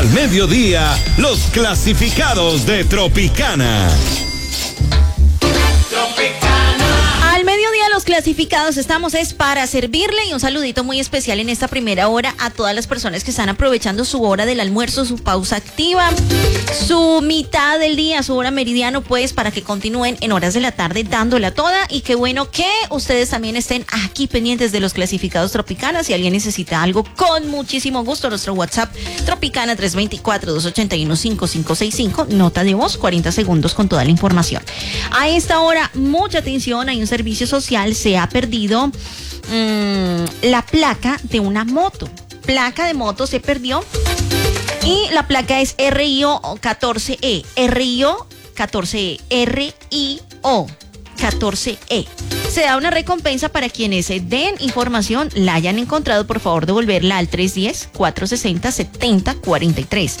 Al mediodía, los clasificados de Tropicana. Al mediodía los clasificados estamos es para servirle, y un saludito muy especial en esta primera hora a todas las personas que están aprovechando su hora del almuerzo, su pausa activa, su mitad del día, su hora meridiano, pues para que continúen en horas de la tarde dándola toda. Y qué bueno que ustedes también estén aquí pendientes de los clasificados Tropicana. Si alguien necesita algo, con muchísimo gusto, nuestro WhatsApp Tropicana 324-281-5565, nota de voz, 40 segundos con toda la información. A esta hora, mucha atención, hay un servicio social, se ha perdido la placa de una moto. Placa de moto se perdió y la placa es RIO 14E. RIO 14E. RIO 14E. Se da una recompensa para quienes den información, la hayan encontrado. Por favor, devolverla al 310-460-7043.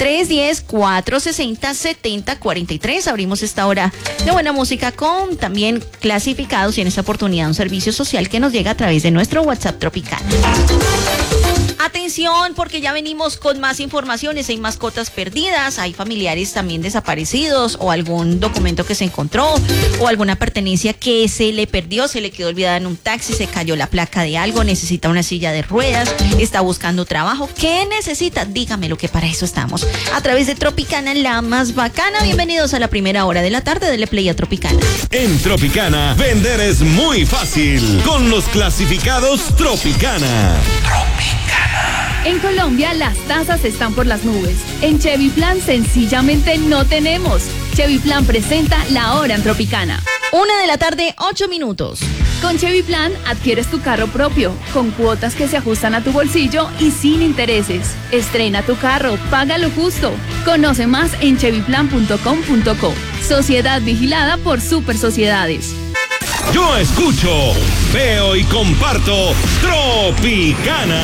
310-460-7043. Abrimos esta hora de buena música con también clasificados, y en esta oportunidad un servicio social que nos llega a través de nuestro WhatsApp Tropical. Atención, porque ya venimos con más informaciones. Hay mascotas perdidas, hay familiares también desaparecidos, o algún documento que se encontró, o alguna pertenencia que se le perdió, se le quedó olvidada en un taxi, se cayó la placa de algo, necesita una silla de ruedas, está buscando trabajo. ¿Qué necesita? Dígamelo, que para eso estamos. A través de Tropicana, la más bacana. Bienvenidos a la primera hora de la tarde. Dele play a Tropicana. En Tropicana, vender es muy fácil con los clasificados Tropicana. En Colombia las tasas están por las nubes. En Chevy Plan sencillamente no tenemos. Chevy Plan presenta la hora en Tropicana. 1:08 p.m. Con Chevy Plan adquieres tu carro propio, con cuotas que se ajustan a tu bolsillo y sin intereses. Estrena tu carro, págalo justo. Conoce más en chevyplan.com.co. Sociedad vigilada por Super Sociedades. Yo escucho, veo y comparto Tropicana.